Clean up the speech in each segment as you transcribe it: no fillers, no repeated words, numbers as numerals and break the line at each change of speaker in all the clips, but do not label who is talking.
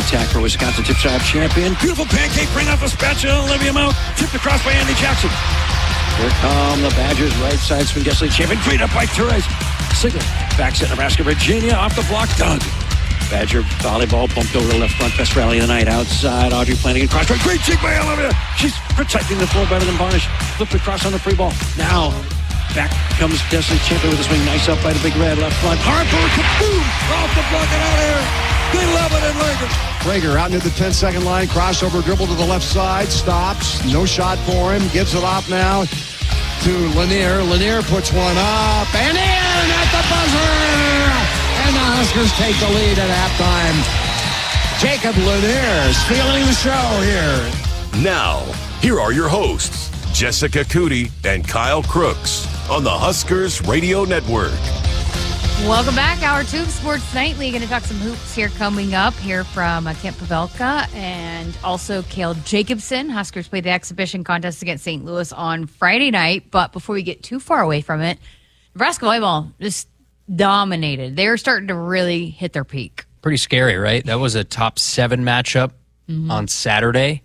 attack for Wisconsin tip shot champion. Beautiful pancake, bring out the spatula, Olivia Mount, tipped across by Andy Jackson. Here come the Badgers, right side spin guest league champion, freed up by Therese. Sigler, backs at Nebraska, Virginia, off the block, Doug. Badger volleyball bumped over the left front, best rally of the night. Outside, Audrey Flanagan, cross, great jig by Olivia. She's protecting the floor better than Varnish. Flipped across on the free ball. Now, back comes Destiny Champion with a swing. Nice up by the big red left front. Harper, kaboom! Off the block and out here. They love it in Rager.
Rager out near the 10-second line. Crossover dribble to the left side. Stops. No shot for him. Gives it off now to Lanier. Lanier puts one up and in at the buzzer. And the Huskers take the lead at halftime. Jacob Lanier stealing the show here.
Now, here are your hosts, Jessica Cootie and Kyle Crooks on the Huskers Radio Network.
Welcome back. Hour 2 of Sports Nightly. Going to talk some hoops here coming up here from Kent Pavelka and also Cale Jacobson. Huskers played the exhibition contest against St. Louis on Friday night. But before we get too far away from it, Nebraska volleyball just dominated. They were starting to really hit their peak.
Pretty scary, right? That was a top 7 matchup on Saturday.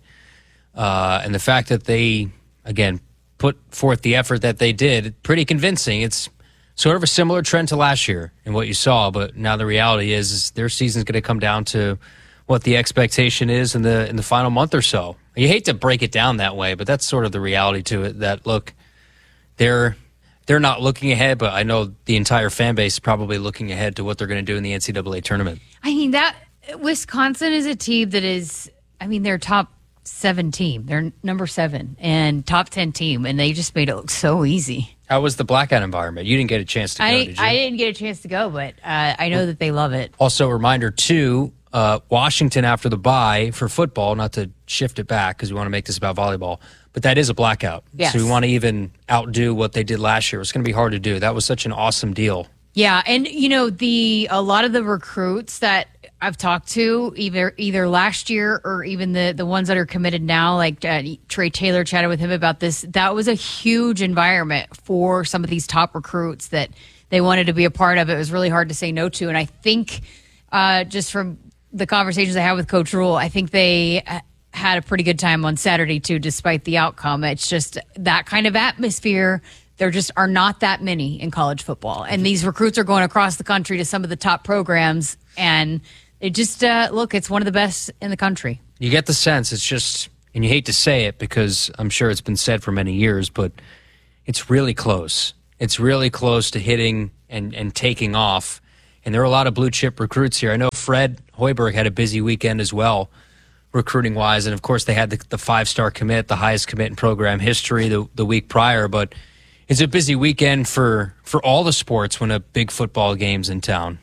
And the fact that they, again, put forth the effort that they did, pretty convincing. It's sort of a similar trend to last year in what you saw, but now the reality is their season's going to come down to what the expectation is in the final month or so. You hate to break it down that way, but that's sort of the reality to it, that, look, they're not looking ahead, but I know the entire fan base is probably looking ahead to what they're going to do in the NCAA tournament.
I mean, that Wisconsin is a team that is, I mean, they're top 7 team. They're number 7 and top 10 team, and they just made it look so easy.
How was the blackout environment? You didn't get a chance to go, did you?
I didn't get a chance to go, but I know that they love it.
Also, a reminder, too, Washington after the bye for football, not to shift it back because we want to make this about volleyball, but that is a blackout.
Yes.
So we want to even outdo what they did last year. It's going to be hard to do. That was such an awesome deal.
Yeah, and you know, a lot of the recruits that I've talked to, either last year or even the ones that are committed now, like Trey Taylor, chatted with him about this. That was a huge environment for some of these top recruits that they wanted to be a part of. It was really hard to say no to, and I think just from the conversations I had with Coach Rule, I think they had a pretty good time on Saturday too, despite the outcome. It's just that kind of atmosphere. There just are not that many in college football. And these recruits are going across the country to some of the top programs. And it just, look, it's one of the best in the country.
You get the sense, it's just, and you hate to say it because I'm sure it's been said for many years, but it's really close. It's really close to hitting and taking off. And there are a lot of blue chip recruits here. I know Fred Hoiberg had a busy weekend as well, recruiting-wise. And, of course, they had the 5-star commit, the highest commit in program history the week prior. But it's a busy weekend for all the sports when a big football game's in town.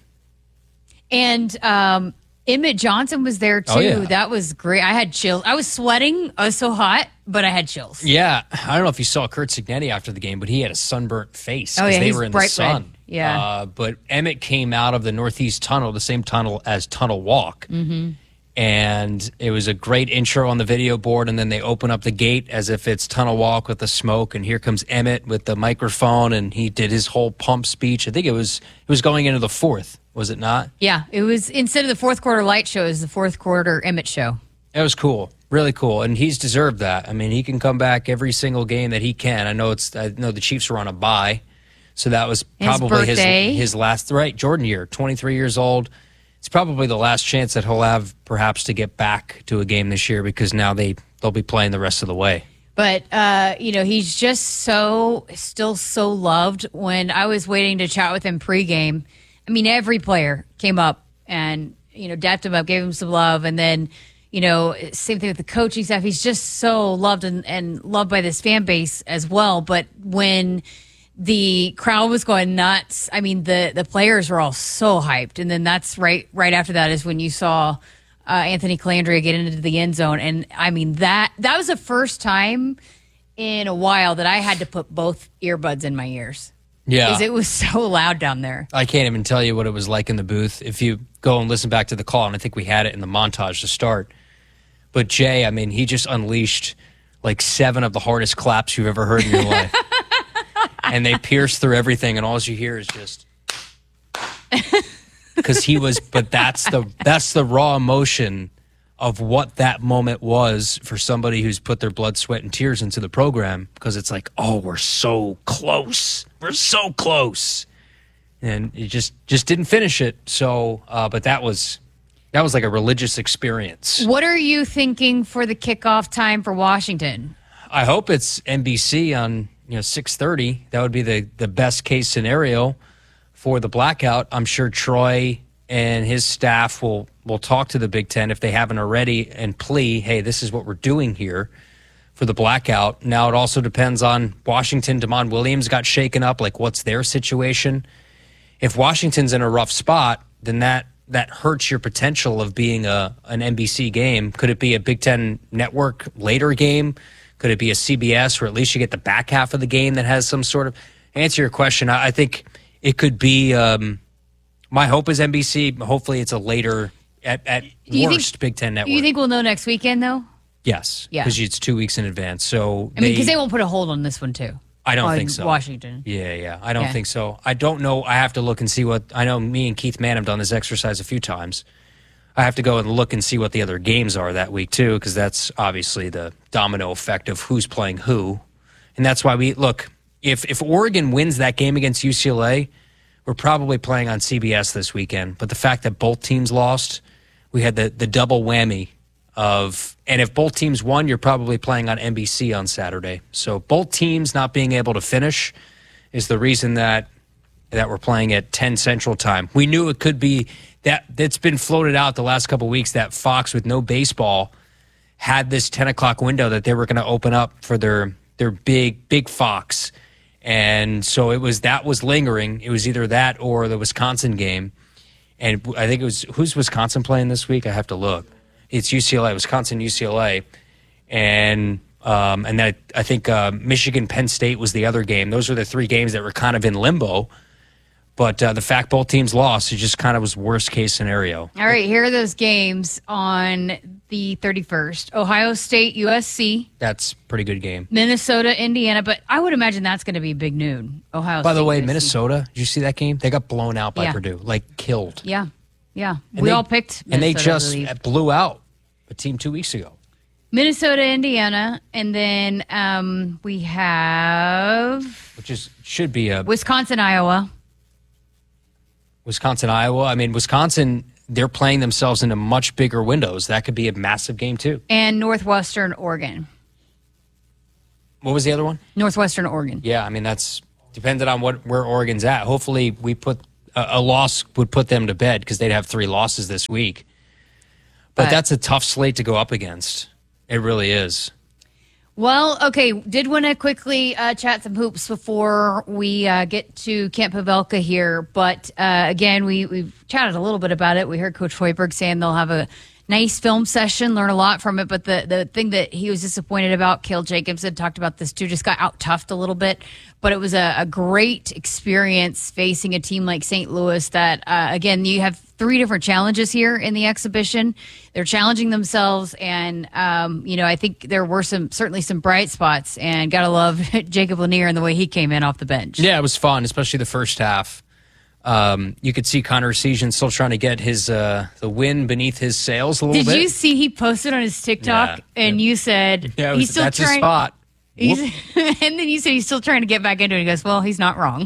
And Emmett Johnson was there, too.
Oh, yeah.
That was great. I had chills. I was sweating. I was so hot, but I had chills.
Yeah. I don't know if you saw Kurt Signetti after the game, but he had a sunburnt face because they were in the sun.
Red. Yeah.
But Emmett came out of the Northeast Tunnel, the same tunnel as Tunnel Walk. Mm-hmm. And it was a great intro on the video board, and then they open up the gate as if it's Tunnel Walk with the smoke, and here comes Emmett with the microphone, and he did his whole pump speech. I think it was going into the fourth, was it not?
Yeah, it was, instead of the fourth quarter light show, it was the fourth quarter Emmett show.
It was cool, really cool, and he's deserved that. I mean, he can come back every single game that he can. I know the Chiefs were on a bye, so that was probably his last, right, Jordan year, 23 years old. It's probably the last chance that he'll have perhaps to get back to a game this year because now they'll be playing the rest of the way.
But, he's just still so loved. When I was waiting to chat with him pregame, I mean, every player came up and, dapped him up, gave him some love. And then, same thing with the coaching staff. He's just so loved and loved by this fan base as well. But when the crowd was going nuts, I mean, the players were all so hyped. And then that's right after that is when you saw Anthony Calandria get into the end zone. And, I mean, that was the first time in a while that I had to put both earbuds in my ears.
Yeah.
Because it was so loud down there.
I can't even tell you what it was like in the booth. If you go and listen back to the call, and I think we had it in the montage to start. But Jay, I mean, he just unleashed like 7 of the hardest claps you've ever heard in your life. And they pierce through everything, and all you hear is just because but that's the raw emotion of what that moment was for somebody who's put their blood, sweat, and tears into the program, because it's like, oh, we're so close. We're so close. And it just didn't finish it. So, but that was like a religious experience.
What are you thinking for the kickoff time for Washington?
I hope it's NBC on 6:30. That would be the best case scenario for the blackout. I'm sure Troy and his staff will talk to the Big Ten if they haven't already and plea, hey, this is what we're doing here for the blackout. Now it also depends on Washington. Damon Williams got shaken up. Like, what's their situation? If Washington's in a rough spot, then that hurts your potential of being an NBC game. Could it be a Big Ten Network later game? Could it be a CBS where at least you get the back half of the game that has some sort of answer your question? I think it could be. My hope is NBC. Hopefully, it's a later at worst Big Ten Network.
You think we'll know next weekend though?
Yes.
Yeah.
Because it's 2 weeks in advance. So
because they won't put a hold on this one too.
I don't think so.
Washington.
Yeah. I don't think so. I don't know. I have to look and see what. I know me and Keith Mann have done this exercise a few times. I have to go and look and see what the other games are that week too, because that's obviously the domino effect of who's playing who. And that's why we look, if Oregon wins that game against UCLA, we're probably playing on CBS this weekend. But the fact that both teams lost, we had the double whammy of, and if both teams won, you're probably playing on NBC on Saturday. So both teams not being able to finish is the reason that we're playing at 10 Central Time. We knew it could be that's been floated out the last couple of weeks that Fox with no baseball had this 10 o'clock window that they were going to open up for their big Fox. And so that was lingering. It was either that or the Wisconsin game. And I think it was, who's Wisconsin playing this week? I have to look. It's UCLA, Wisconsin, UCLA. And then I think Michigan, Penn State was the other game. Those were the three games that were kind of in limbo. But the fact both teams lost, it just kind of was worst case scenario.
All right, here are those games on the 31st. Ohio State, USC.
That's a pretty good game.
Minnesota, Indiana. But I would imagine that's going to be big noon. Ohio State.
By the way,
USC.
Minnesota, did you see that game? They got blown out by Purdue, like killed.
Yeah.
And
we all picked Minnesota,
and they just blew out a team 2 weeks ago.
Minnesota, Indiana. And then we have...
Which should be a...
Wisconsin, Iowa.
Wisconsin, Iowa. I mean, Wisconsin, they're playing themselves into much bigger windows. That could be a massive game, too.
And Northwestern, Oregon.
What was the other one?
Northwestern, Oregon.
Yeah, I mean, that's dependent on where Oregon's at. Hopefully, we put a loss would put them to bed because they'd have 3 losses this week. But that's a tough slate to go up against. It really is.
Well, okay, did want to quickly chat some hoops before we get to Camp Pavelka here. But again, we've chatted a little bit about it. We heard Coach Hoiberg saying they'll have a nice film session, learn a lot from it. But the thing that he was disappointed about, Cale Jacobson talked about this too, just got out-toughed a little bit. But it was a great experience facing a team like St. Louis that, again, you have 3 different challenges here in the exhibition. They're challenging themselves, and I think there were certainly some bright spots, and gotta love Jacob Lanier and the way he came in off the bench.
Yeah, it was fun, especially the first half. You could see Connor Essegian still trying to get his the wind beneath his sails a little bit.
Did you see he posted on his TikTok and you said he's still
that's
trying?
His spot.
And then you said he's still trying to get back into it. He goes, well, he's not wrong.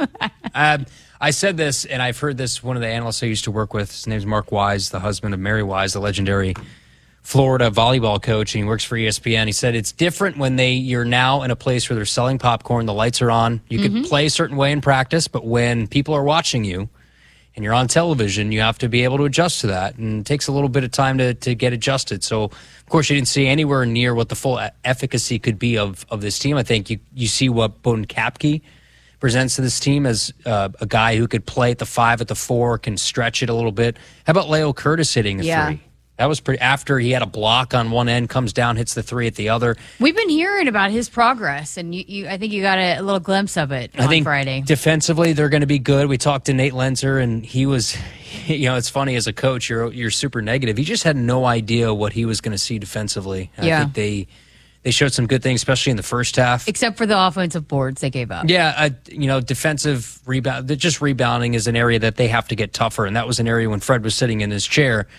I said this, and I've heard this, one of the analysts I used to work with, his name's Mark Wise, the husband of Mary Wise, the legendary Florida volleyball coach, and he works for ESPN. He said it's different when you're now in a place where they're selling popcorn, the lights are on. You can play a certain way in practice, but when people are watching you and you're on television, you have to be able to adjust to that, and it takes a little bit of time to get adjusted. So, of course, you didn't see anywhere near what the full efficacy could be of this team. I think you see what Bowden Kapke presents to this team as a guy who could play at the 5, at the 4, can stretch it a little bit. How about Leo Curtis hitting a 3? That was pretty. After he had a block on one end, comes down, hits the 3 at the other.
We've been hearing about his progress, and I think you got a little glimpse of it on Friday.
Defensively, they're going to be good. We talked to Nate Lenzer, and he was, it's funny as a coach, you're super negative. He just had no idea what he was going to see defensively. I think they showed some good things, especially in the first half.
Except for the offensive boards they gave up.
Yeah, defensive rebound, just rebounding is an area that they have to get tougher, and that was an area when Fred was sitting in his chair.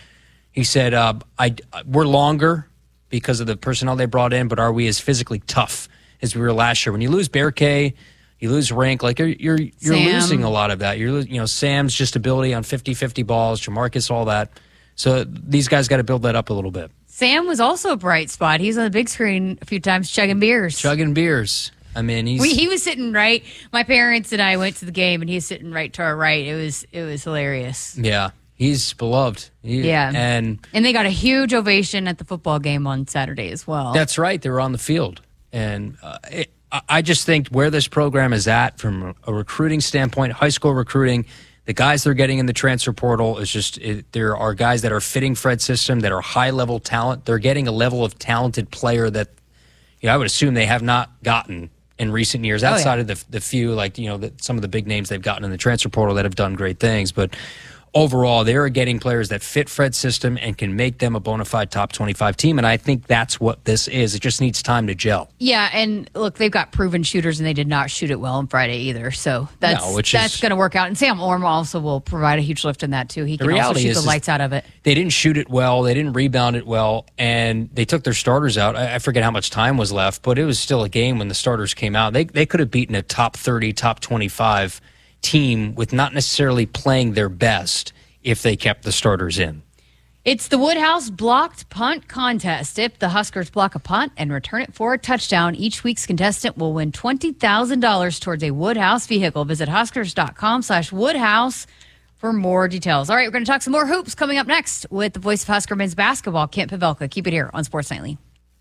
He said, we're longer because of the personnel they brought in, but are we as physically tough as we were last year? When you lose Berkay, you lose Rank, like you're losing a lot of that. Sam's just ability on 50-50 balls, Jamarcus, all that. So these guys got to build that up a little bit.
Sam was also a bright spot. He's on the big screen a few times chugging beers.
I mean,
he was sitting right. My parents and I went to the game, and he was sitting right to our right. It was hilarious.
Yeah, he's beloved. And
they got a huge ovation at the football game on Saturday as well.
That's right. They were on the field, and I just think where this program is at from a recruiting standpoint, high school recruiting, the guys they're getting in the transfer portal is just there are guys that are fitting Fred's system that are high level talent. They're getting a level of talented player that I would assume they have not gotten in recent years, outside of the few, some of the big names they've gotten in the transfer portal that have done great things. But overall, they are getting players that fit Fred's system and can make them a bona fide top 25 team. And I think that's what this is. It just needs time to gel.
Yeah, and look, they've got proven shooters, and they did not shoot it well on Friday either. So that's going to work out. And Sam Orm also will provide a huge lift in that, too. He can also shoot the lights out of it.
They didn't shoot it well. They didn't rebound it well. And they took their starters out. I forget how much time was left, but it was still a game when the starters came out. They could have beaten a top 30, top 25 team with not necessarily playing their best if they kept the starters in.
It's the Woodhouse Blocked Punt Contest. If the Huskers block a punt and return it for a touchdown, each week's contestant will win $20,000 towards a Woodhouse vehicle. Visit Huskers.com/Woodhouse for more details. All right, we're going to talk some more hoops coming up next with the voice of Husker men's basketball, Kent Pavelka. Keep it here on Sports Nightly.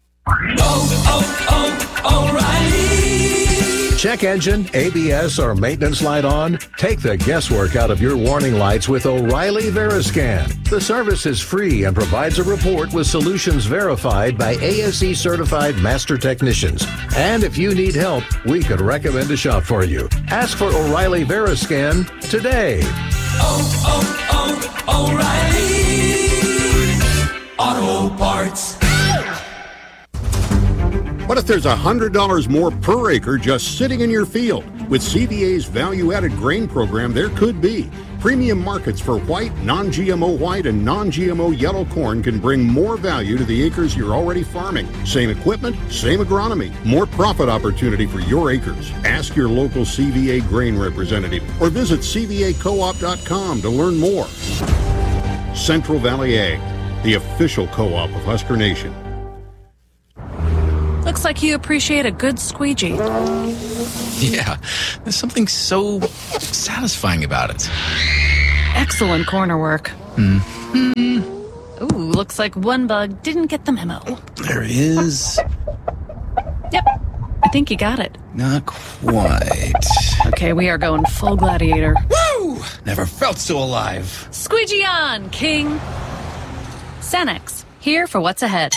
O'Reilly. Check engine, ABS, or maintenance light on? Take the guesswork out of your warning lights with O'Reilly Veriscan. The service is free and provides a report with solutions verified by ASE certified master technicians. And if you need help, we could recommend a shop for you. Ask for O'Reilly Veriscan today.
O'Reilly Auto Parts.
What if there's $100 more per acre just sitting in your field? With CVA's value-added grain program, there could be. Premium markets for white, non-GMO white, and non-GMO yellow corn can bring more value to the acres you're already farming. Same equipment, same agronomy, more profit opportunity for your acres. Ask your local CVA grain representative or visit CVAcoop.com to learn more. Central Valley Ag, the official co-op of Husker Nation.
Looks like you appreciate a good squeegee.
Yeah, there's something so satisfying about it.
Excellent corner work. Ooh, looks like one bug didn't get the memo.
There is.
Yep, I think you got it.
Not quite.
Okay, we are going full gladiator.
Woo! Never felt so alive.
Squeegee on, King. Sanex, here for what's ahead.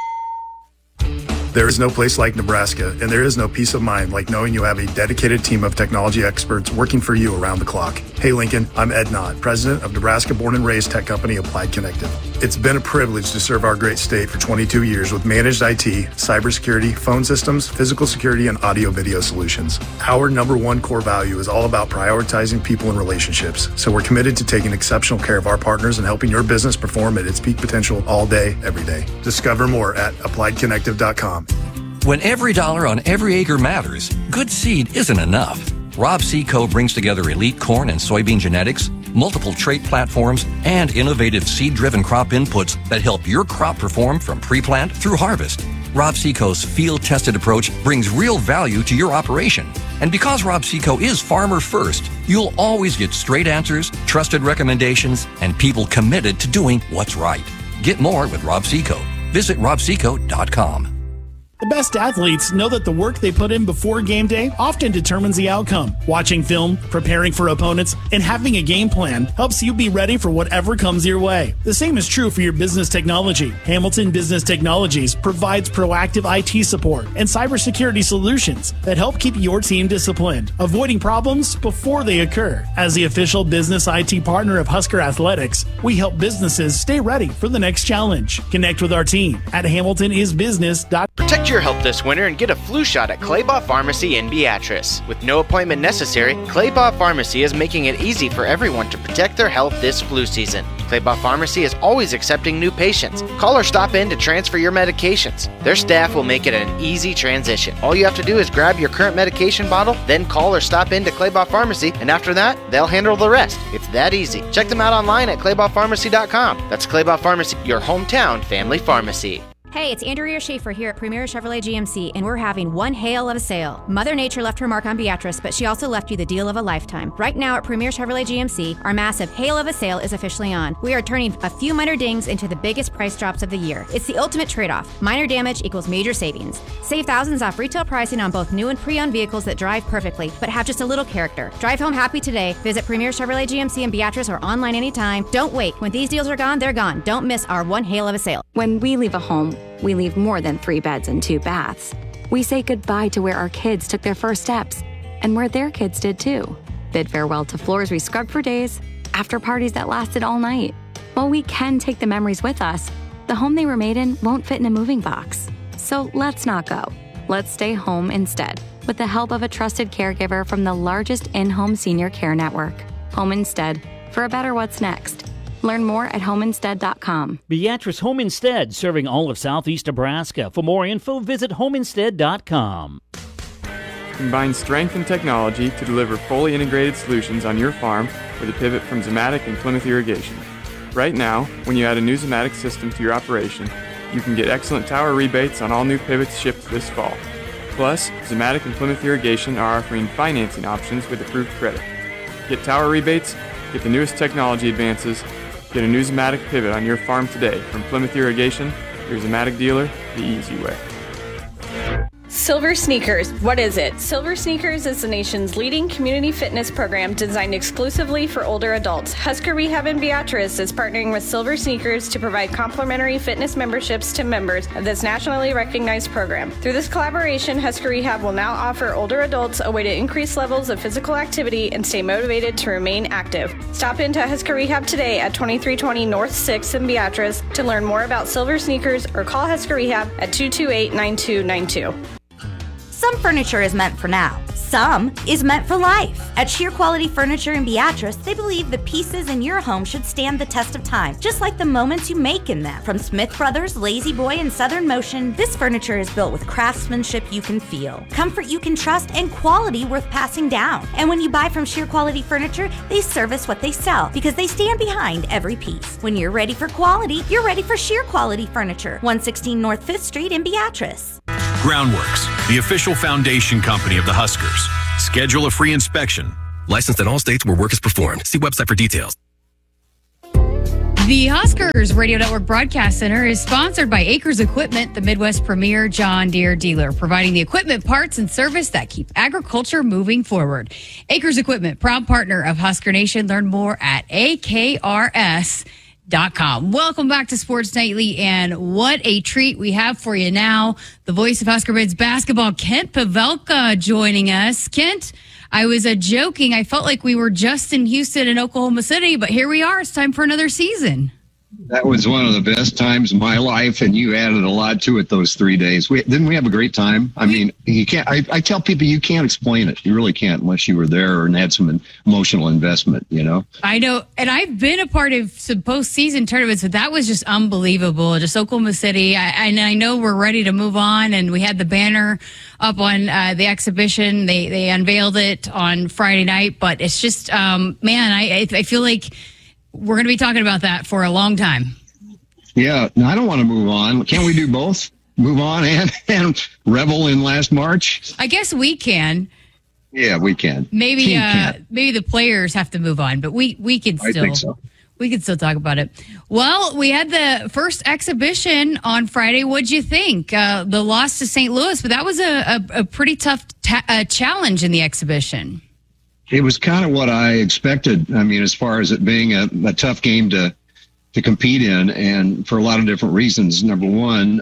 There is no place like Nebraska, and there is no peace of mind like knowing you have a dedicated team of technology experts working for you around the clock. Hey Lincoln, I'm Ed Knott, president of Nebraska born and raised tech company Applied Connective. It's been a privilege to serve our great state for 22 years with managed IT, cybersecurity, phone systems, physical security, and audio-video solutions. Our number one core value is all about prioritizing people and relationships, so we're committed to taking exceptional care of our partners and helping your business perform at its peak potential all day, every day. Discover more at appliedconnective.com.
When every dollar on every acre matters, good seed isn't enough. Rob Seco brings together elite corn and soybean genetics, multiple trait platforms, and innovative seed-driven crop inputs that help your crop perform from pre-plant through harvest. Rob Seco's field-tested approach brings real value to your operation. And because Rob Seco is farmer first, you'll always get straight answers, trusted recommendations, and people committed to doing what's right. Get more with Rob Seco. Visit robseco.com.
The best athletes know that the work they put in before game day often determines the outcome. Watching film, preparing for opponents, and having a game plan helps you be ready for whatever comes your way. The same is true for your business technology. Hamilton Business Technologies provides proactive IT support and cybersecurity solutions that help keep your team disciplined, avoiding problems before they occur. As the official business IT partner of Husker Athletics, we help businesses stay ready for the next challenge. Connect with our team at hamiltonisbusiness.com.
Protect your health this winter and get a flu shot at Claybaugh Pharmacy in Beatrice. With no appointment necessary, Claybaugh Pharmacy is making it easy for everyone to protect their health this flu season. Claybaugh Pharmacy is always accepting new patients. Call or stop in to transfer your medications. Their staff will make it an easy transition. All you have to do is grab your current medication bottle, then call or stop in to Claybaugh Pharmacy, and after that, they'll handle the rest. It's that easy. Check them out online at claybaughpharmacy.com. That's Claybaugh Pharmacy, your hometown family pharmacy.
Hey, it's Andrea Schaefer here at Premier Chevrolet GMC, and we're having one hail of a sale. Mother Nature left her mark on Beatrice, but she also left you the deal of a lifetime. Right now at Premier Chevrolet GMC, our massive hail of a sale is officially on. We are turning a few minor dings into the biggest price drops of the year. It's the ultimate trade-off. Minor damage equals major savings. Save thousands off retail pricing on both new and pre-owned vehicles that drive perfectly, but have just a little character. Drive home happy today. Visit Premier Chevrolet GMC in Beatrice or online anytime. Don't wait. When these deals are gone, they're gone. Don't miss our one hail of a sale.
When we leave a home, we leave more than 3 beds and 2 baths. We say goodbye to where our kids took their first steps and where their kids did too. Bid farewell to floors we scrubbed for days, after parties that lasted all night. While we can take the memories with us, the home they were made in won't fit in a moving box. So let's not go. Let's stay home instead, with the help of a trusted caregiver from the largest in-home senior care network. Home Instead, for a better what's next. Learn more at homeinstead.com.
Beatrice Home Instead, serving all of southeast Nebraska. For more info, visit homeinstead.com.
Combine strength and technology to deliver fully integrated solutions on your farm with a pivot from Zematic and Plymouth Irrigation. Right now, when you add a new Zematic system to your operation, you can get excellent tower rebates on all new pivots shipped this fall. Plus, Zematic and Plymouth Irrigation are offering financing options with approved credit. Get tower rebates, get the newest technology advances, get a new Zematic pivot on your farm today from Plymouth Irrigation, your Zematic dealer, the easy way.
Silver Sneakers. What is it? Silver Sneakers is the nation's leading community fitness program designed exclusively for older adults. Husker Rehab in Beatrice is partnering with Silver Sneakers to provide complimentary fitness memberships to members of this nationally recognized program. Through this collaboration, Husker Rehab will now offer older adults a way to increase levels of physical activity and stay motivated to remain active. Stop into Husker Rehab today at 2320 North 6th in Beatrice to learn more about Silver Sneakers or call Husker Rehab at 228-9292.
Some furniture is meant for now. Some is meant for life. At Sheer Quality Furniture in Beatrice, they believe the pieces in your home should stand the test of time, just like the moments you make in them. From Smith Brothers, Lazy Boy, and Southern Motion, this furniture is built with craftsmanship you can feel, comfort you can trust, and quality worth passing down. And when you buy from Sheer Quality Furniture, they service what they sell because they stand behind every piece. When you're ready for quality, you're ready for Sheer Quality Furniture, 116 North 5th Street in Beatrice.
Groundworks, the official foundation company of the Huskers. Schedule a free inspection.
Licensed in all states where work is performed. See website for details.
The Huskers Radio Network Broadcast Center is sponsored by Acres Equipment, the Midwest premier John Deere dealer, providing the equipment, parts, and service that keep agriculture moving forward. Acres Equipment, proud partner of Husker Nation. Learn more at AKRS.com. Welcome back to Sports Nightly, and what a treat we have for you now. The voice of Husker men's basketball, Kent Pavelka, joining us. Kent, I was joking. I felt like we were just in Houston and Oklahoma City, but here we are. It's time for another season.
That was one of the best times of my life, and you added a lot to it those 3 days. Didn't we have a great time? I mean, you can't. I tell people you can't explain it. You really can't unless you were there and had some emotional investment, you know?
I know, and I've been a part of some postseason tournaments, but that was just unbelievable. Just Oklahoma City. I know we're ready to move on, and we had the banner up on the exhibition. They unveiled it on Friday night, but it's just, man, I feel like we're going to be talking about that for a long time.
Yeah, no, I don't want to move on. Can't we do both? Move on and revel in last March?
I guess we can.
Yeah, we can.
Maybe the players have to move on, but we can still. I think so. We can still talk about it. Well, we had the first exhibition on Friday. What'd you think? The loss to St. Louis, but that was a pretty tough challenge in the exhibition.
It was kind of what I expected. I mean, as far as it being a tough game to compete in, and for a lot of different reasons. Number one,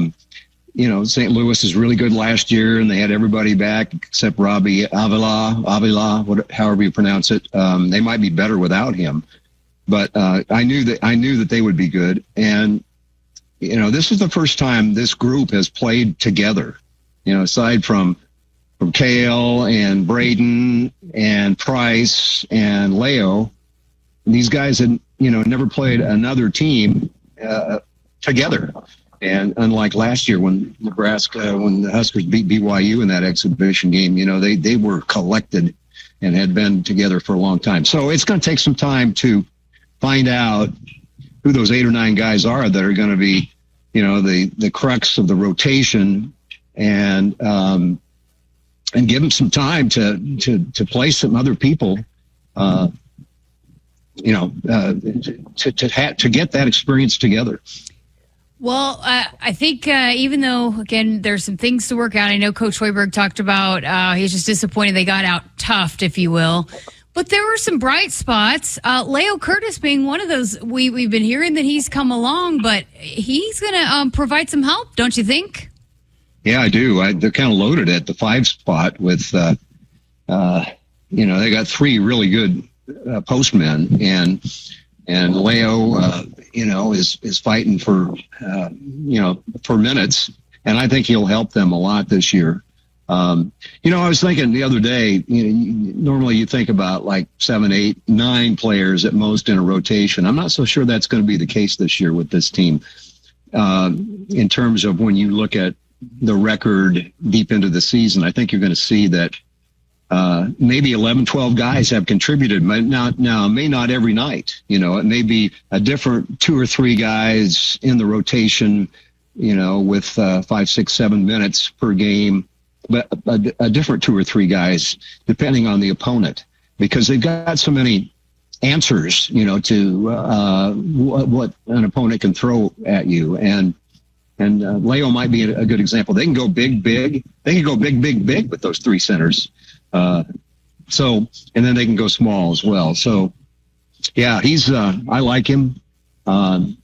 St. Louis is really good last year, and they had everybody back except Robbie Avila, however you pronounce it. They might be better without him, but I knew that they would be good. And this is the first time this group has played together. Aside from Kale and Braden and Price and Leo, these guys never played another team together. And unlike last year when the Huskers beat BYU in that exhibition game, they were collected and had been together for a long time. So it's going to take some time to find out who those 8 or 9 guys are that are going to be, the crux of the rotation, and give them some time to play some other people, to get that experience together.
Well, I think even though, again, there's some things to work out. I know Coach Hoiberg talked about he's just disappointed they got out toughed, if you will. But there were some bright spots. Leo Curtis being one of those. We've been hearing that he's come along, but he's going to provide some help, don't you think?
Yeah, I do. They're kind of loaded at the 5 spot with, they got 3 really good postmen, and Leo, is fighting for minutes, and I think he'll help them a lot this year. I was thinking the other day, normally you think about like 7, 8, 9 players at most in a rotation. I'm not so sure that's going to be the case this year with this team. In terms of when you look at the record deep into the season, I think you're going to see that maybe 11, 12 guys have contributed, but may not every night. It may be a different 2 or 3 guys in the rotation, with 5, 6, 7 minutes per game, but a different 2 or 3 guys depending on the opponent, because they've got so many answers, to what an opponent can throw at you. And Leo might be a good example. They can go big. They can go big with those 3 centers. And then they can go small as well. So, yeah, I like him. And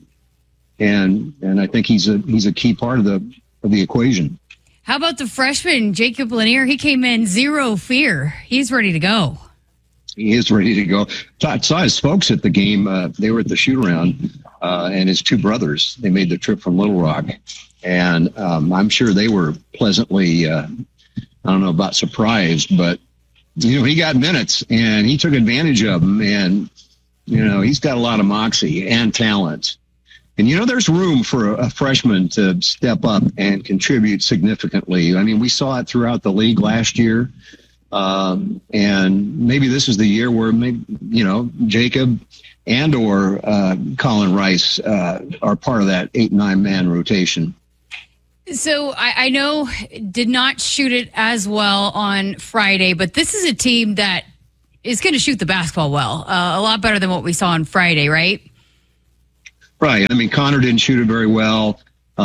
I think he's a key part of the equation.
How about the freshman, Jacob Lanier? He came in zero fear. He's ready to go.
He is ready to go. Saw his folks at the game. They were at the shoot-around, and his 2 brothers. They made the trip from Little Rock. And I'm sure they were pleasantly, I don't know about surprised, but, he got minutes, and he took advantage of them. And, he's got a lot of moxie and talent. And, there's room for a freshman to step up and contribute significantly. I mean, we saw it throughout the league last year. And maybe this is the year where Jacob and or Colin Rice are part of that 8-9 man rotation.
So I know did not shoot it as well on Friday, but this is a team that is going to shoot the basketball well, a lot better than what we saw on Friday, right?
Right. I mean, Connor didn't shoot it very well.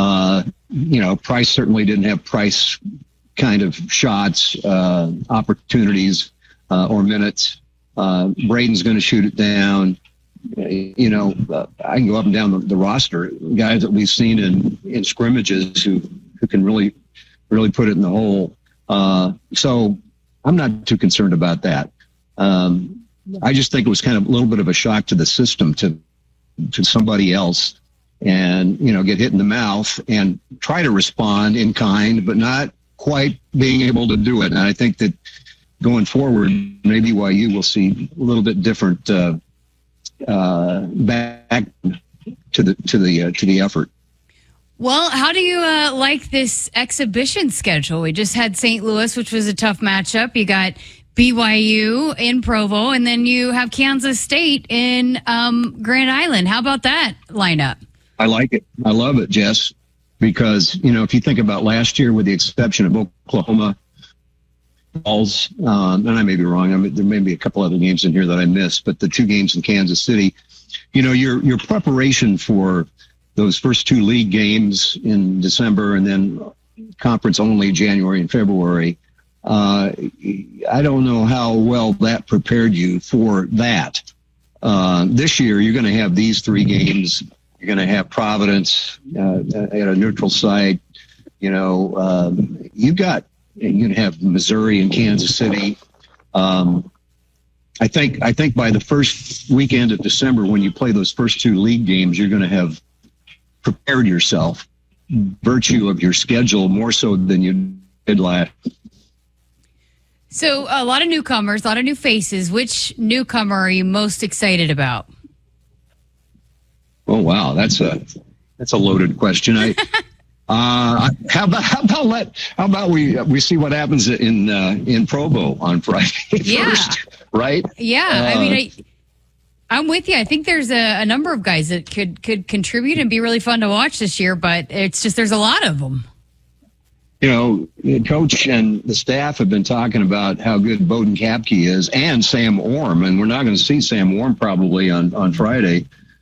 Price certainly didn't have Price kind of shots, opportunities, or minutes. Braden's going to shoot it down. I can go up and down the roster, guys that we've seen in scrimmages who can really put it in the hole. So I'm not too concerned about that. I just think it was kind of a little bit of a shock to the system to somebody else and, get hit in the mouth and try to respond in kind, but not quite being able to do it. And I think that going forward, maybe BYU will see a little bit different back to the effort.
Well, how do you like this exhibition schedule? We just had St. Louis, which was a tough matchup. You got BYU in Provo, and then you have Kansas State in Grand Island. How about that lineup?
I like it. I love it, Jess, because, if you think about last year, with the exception of Oklahoma, Falls, and I may be wrong. There may be a couple other games in here that I missed, but the 2 games in Kansas City, your preparation for those first 2 league games in December and then conference only January and February, I don't know how well that prepared you for that. This year, you're going to have these 3 games. You're going to have Providence at a neutral site. You're going to have Missouri and Kansas City. I think by the first weekend of December, when you play those first 2 league games, you're going to have prepared yourself, virtue of your schedule, more so than you did last.
So a lot of newcomers, a lot of new faces. Which newcomer are you most excited about?
Oh wow, that's a loaded question. How about we see what happens in Provo on Friday first, right?
Yeah, I mean, I'm with you. I think there's a number of guys that could contribute and be really fun to watch this year, but it's just there's a lot of them.
You know, the coach and the staff have been talking about how good Bowden Kapke is and Sam Orm, and we're not going to see Sam Orm probably on Friday.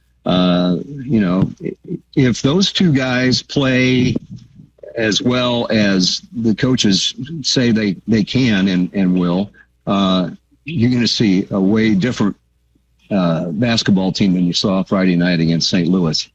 You know, if those two guys play as well as the coaches say they can and will, you're going to see a way different basketball team than you saw Friday night against St. Louis.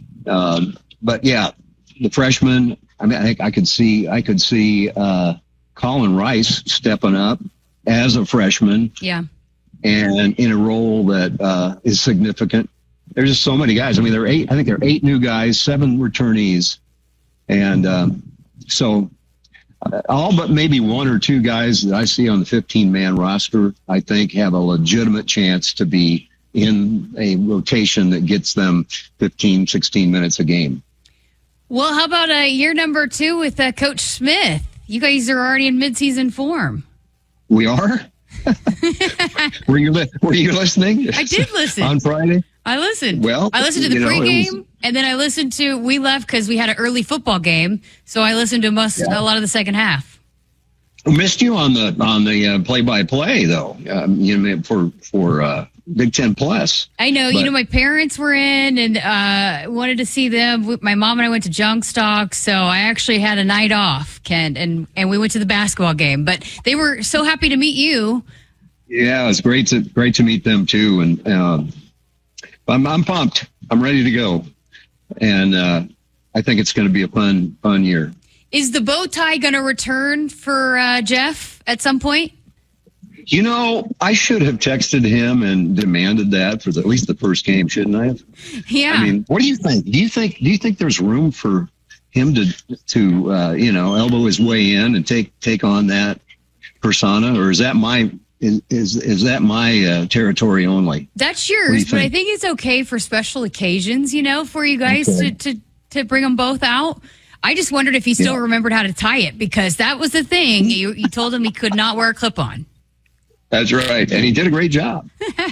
But yeah, the freshmen. I mean, I think I could see Colin Rice stepping up as a freshman.
Yeah,
and in a role that is significant. There's just so many guys. I mean, I think there are 8 new guys, 7 returnees, and so all but maybe 1 or 2 guys that I see on the 15-man roster, I think, have a legitimate chance to be in a rotation that gets them 15, 16 minutes a game.
Well, how about year number 2 with Coach Smith? You guys are already in midseason form.
We are? Were you listening?
I did listen.
On Friday?
I listened.
Well,
I listened to the pregame, and then I listened to, we left because we had an early football game, so I listened to a lot of the second half.
Missed you on the play-by-play, though, you know, for Big Ten Plus.
I know. You know, my parents were in and wanted to see them. My mom and I went to Junk Stock, so I actually had a night off, Kent, and we went to the basketball game. But they were so happy to meet you. Yeah, it was great to meet them, too. And I'm pumped. I'm ready to go. And I think it's going to be a fun year. Is the bow tie going to return for Jeff at some point? You know, I should have texted him and demanded that for at least the first game, shouldn't I have? Yeah. I mean, what do you think? Do you think there's room for him to you know, elbow his way in and take on that persona, or is that my is that my territory only? That's yours, but I think it's okay for special occasions, you know, for you guys to bring them both out. I just wondered if he still remembered how to tie it, because that was the thing. You told him he could not wear a clip-on. That's right, and he did a great job.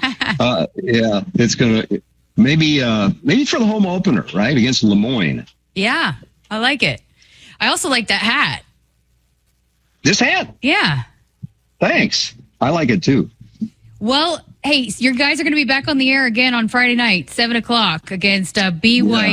Yeah, it's gonna maybe for the home opener, right, against Lemoyne. Yeah, I like it. I also like that hat. This hat? Yeah. Thanks. I like it too. Well, hey, your guys are going to be back on the air again on Friday night, 7:00 against BYU.